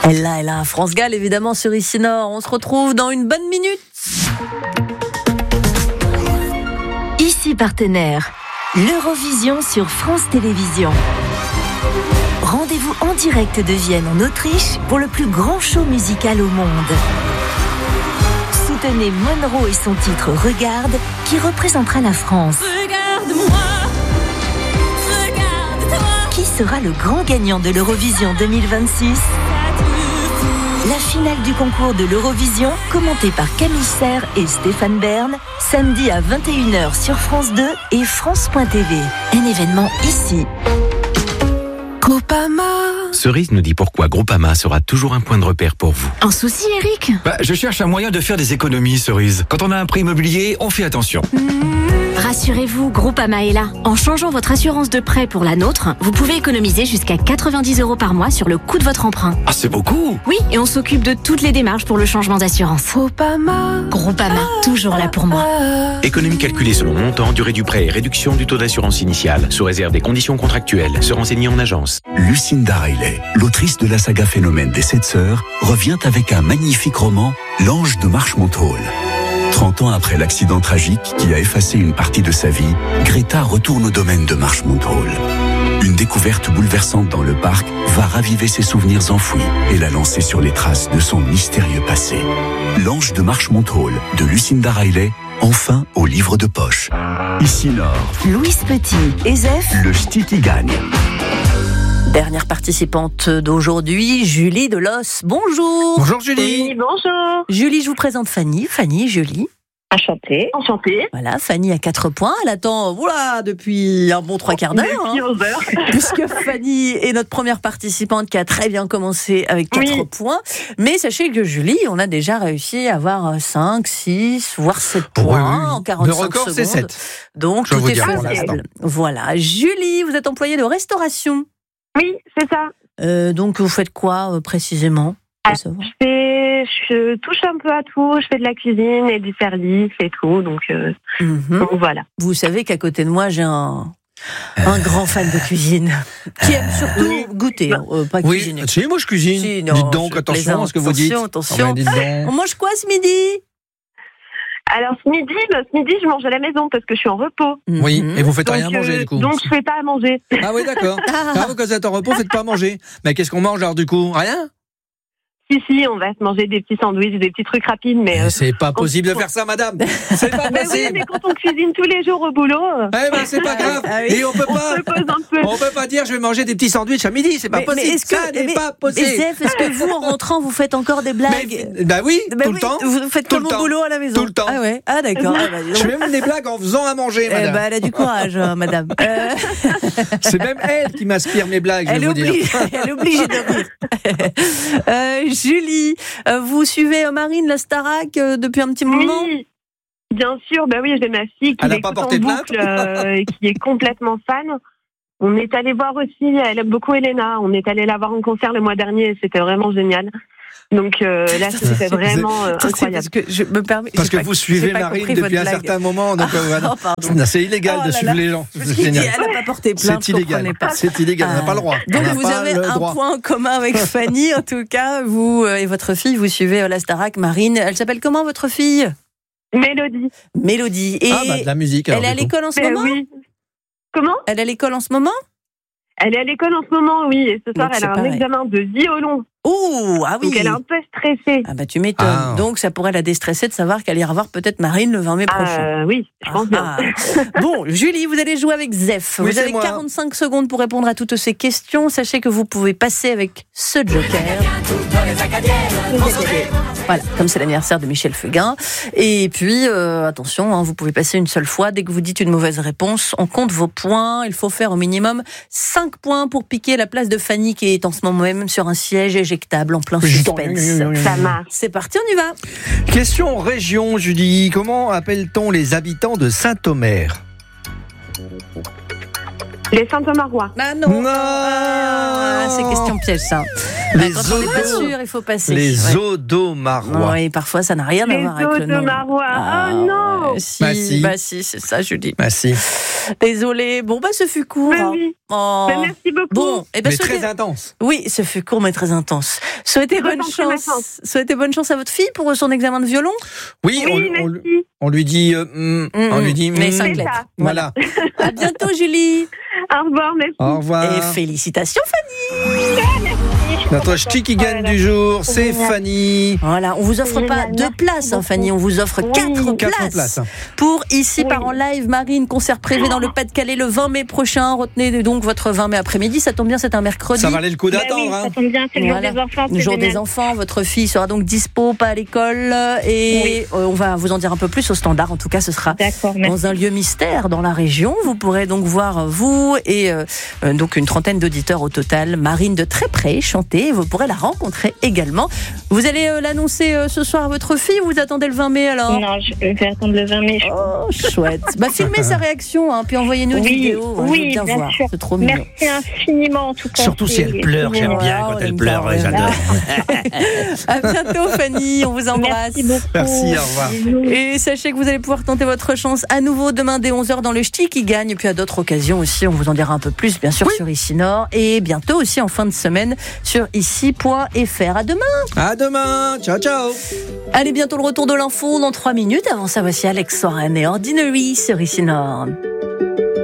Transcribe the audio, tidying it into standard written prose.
Elle a France Gall évidemment sur Ici Nord. On se retrouve dans une bonne minute. Ici partenaire, l'Eurovision sur France Télévisions. Rendez-vous en direct de Vienne en Autriche pour le plus grand show musical au monde. Soutenez Monroe et son titre Regarde qui représentera la France. Regarde-moi, regarde-toi. Qui sera le grand gagnant de l'Eurovision 2026 ? La finale du concours de l'Eurovision, commentée par Camille Serre et Stéphane Bern, samedi à 21h sur France 2 et France.tv. Un événement ici. Groupama. Cerise nous dit pourquoi Groupama sera toujours un point de repère pour vous. Un souci, Eric ? Je cherche un moyen de faire des économies, Cerise. Quand on a un prêt immobilier, on fait attention. Rassurez-vous, Groupama est là. En changeant votre assurance de prêt pour la nôtre, vous pouvez économiser jusqu'à 90 € par mois sur le coût de votre emprunt. Ah, c'est beaucoup! Oui, et on s'occupe de toutes les démarches pour le changement d'assurance. Groupama, toujours là pour moi. Économie calculée selon montant, durée du prêt et réduction du taux d'assurance initiale, sous réserve des conditions contractuelles. Se renseigner en agence. Lucinda Riley, l'autrice de la saga Phénomène des 7 sœurs, revient avec un magnifique roman, L'Ange de Marchmont Hall. 30 ans après l'accident tragique qui a effacé une partie de sa vie, Greta retourne au domaine de Marchmont Hall. Une découverte bouleversante dans le parc va raviver ses souvenirs enfouis et la lancer sur les traces de son mystérieux passé. L'Ange de Marchmont Hall de Lucinda Riley, enfin au livre de poche. Ici Nord, Louise Petit et Zef, le ch'ti qui gagne. Dernière participante d'aujourd'hui, Julie Delos. Bonjour. Bonjour Julie. Oui, bonjour. Julie, je vous présente Fanny. Fanny, Julie. Enchantée. Voilà, Fanny a 4 points. Elle attend depuis un bon 3 quarts d'heure. Depuis 11 heures. Puisque Fanny est notre première participante qui a très bien commencé avec 4 points. Mais sachez que Julie, on a déjà réussi à avoir 5, 6, voire 7 points en 45 Le record, secondes. c'est 7. Donc, Je tout vous est dire pour faisable. l'instant. Voilà. Julie, vous êtes employée de restauration. Oui, c'est ça. Donc, vous faites quoi précisément ? Je touche un peu à tout. Je fais de la cuisine et du service et tout. Donc voilà. Vous savez qu'à côté de moi, j'ai un grand fan de cuisine qui aime surtout goûter, pas cuisiner. Oui, si, moi je cuisine. Si, non, dites donc, je attention à plaisante. ce que vous dites. Attention. Ah, dites donc. On mange quoi ce midi ? Alors ce midi, je mange à la maison parce que je suis en repos. Oui, et vous faites Donc, rien manger du coup. Donc je fais pas à manger. Ah oui, d'accord. Quand vous êtes en repos, vous faites pas à manger. Mais qu'est-ce qu'on mange alors du coup ? Rien ? Si, on va se manger des petits sandwichs, des petits trucs rapides, mais... C'est pas possible de faire ça, madame. C'est pas Mais oui, possible. mais quand on cuisine tous les jours au boulot... C'est pas grave. oui. Et on peut pas dire je vais manger des petits sandwichs à midi, c'est pas possible. Ça n'est pas possible. Zef, est-ce que vous, en rentrant, vous faites encore des blagues ? Oui, tout le temps. Vous faites Tout comme le au temps. boulot à la maison ? Tout le temps. Ah ouais. Ah d'accord. Je fais même des blagues en faisant à manger, madame. Elle a du courage, madame. C'est même elle qui m'inspire mes blagues, je vais vous dire. Elle est obligée de rire. Julie, vous suivez Marine, la Starac, depuis un petit moment ? Oui, bien sûr. Oui, j'ai ma fille qui Elle a l'écoute pas porté en plainte boucle, et qui est complètement fan. On est allé voir aussi, elle aime beaucoup Elena. On est allé la voir en concert le mois dernier et c'était vraiment génial. Donc là, c'était vraiment incroyable. Parce que je me permets. Parce que vous suivez Marine depuis un certain moment, donc voilà. C'est illégal de suivre les gens. C'est génial. Elle n'a pas porté plainte. C'est illégal. C'est illégal. On n'a pas le droit. Donc vous avez un point en commun avec Fanny, en tout cas. Vous et votre fille, vous suivez la Starac, Marine. Elle s'appelle comment votre fille ? Mélodie. Et de la musique. Elle est à l'école en ce moment ? Oui. Comment ? Elle est à l'école en ce moment ? Elle est à l'école en ce moment, oui. Et ce soir, elle a un examen de violon. Oh, ah oui. Donc elle est un peu stressée. Ah bah tu m'étonnes. Donc ça pourrait la déstresser de savoir qu'elle ira voir peut-être Marine le 20 mai prochain. Oui, je pense bien. Bon, Julie, vous allez jouer avec Zef. Oui, vous avez 45 secondes pour répondre à toutes ces questions. Sachez que vous pouvez passer avec ce joker. Voilà, comme c'est l'anniversaire de Michel Fugain. Et puis, attention, vous pouvez passer une seule fois. Dès que vous dites une mauvaise réponse, on compte vos points. Il faut faire au minimum 5 points pour piquer la place de Fanny qui est en ce moment même sur un siège éjectable en plein suspense. Ça marche. C'est parti, on y va. Question région, Julie. Comment appelle-t-on les habitants de Saint-Omer ? Les Saint-Omarois. Ah non. Non. C'est question piège, ça. Les Quand on n'est pas sûr, il faut passer. Les odomarois. Oui, parfois ça n'a rien à voir avec le nom. Les odomarois. Oh non. Si, c'est ça, Julie. Si. Désolée. Bon, ce fut court. Oui. Oh. Merci beaucoup. Bon, mais très intense. Oui, ce fut court mais très intense. Souhaitez bonne chance à votre fille pour son examen de violon. Oui, on lui dit. On lui dit. Les 5 lettres. Voilà. À bientôt, Julie. Au revoir, merci. Au revoir. Et félicitations, Fanny. Notre ch'ti qui gagne du jour, c'est Fanny. Voilà, on vous offre pas 2 places, Fanny, on vous offre 4 places. Pour Ici part en live, Marine, concert privé dans le Pas-de-Calais le 20 mai prochain. Retenez donc votre 20 mai après-midi, ça tombe bien, c'est un mercredi. Ça valait le coup d'attendre. Ça tombe bien, c'est le jour des enfants. Le jour des enfants, votre fille sera donc dispo, pas à l'école. Et on va vous en dire un peu plus au standard. En tout cas, ce sera dans un lieu mystère dans la région. Vous pourrez donc voir, vous et donc une trentaine d'auditeurs au total, Marine de très près chanter. Vous pourrez la rencontrer également. Vous allez l'annoncer ce soir à votre fille ou vous attendez le 20 mai alors? Non, je vais attendre le 20 mai. Oh, chouette. Filmez sa réaction, puis envoyez-nous une vidéo. Oui, bien bien voir. sûr. C'est trop mignon. Merci infiniment en tout cas. Surtout si elle pleure, j'aime bien quand elle pleure, j'adore. À bientôt, Fanny, on vous embrasse. Merci beaucoup. Merci, au revoir. Et sachez que vous allez pouvoir tenter votre chance à nouveau demain dès 11h dans le ch'ti qui gagne. Et puis à d'autres occasions aussi, on vous en dira un peu plus, bien sûr, sur Ici Nord. Et bientôt aussi en fin de semaine sur ici.fr. À demain. À demain. Ciao, ciao. Allez, bientôt le retour de l'info dans 3 minutes. Avant ça, voici Alex Soren et Ordinary sur Ici Nord.